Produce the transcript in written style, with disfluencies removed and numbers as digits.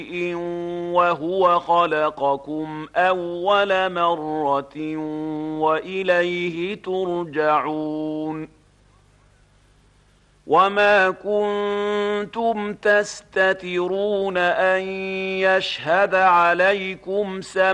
وهو خلقكم أول مرة وإليه ترجعون وما كنتم تستترون أن يشهد عليكم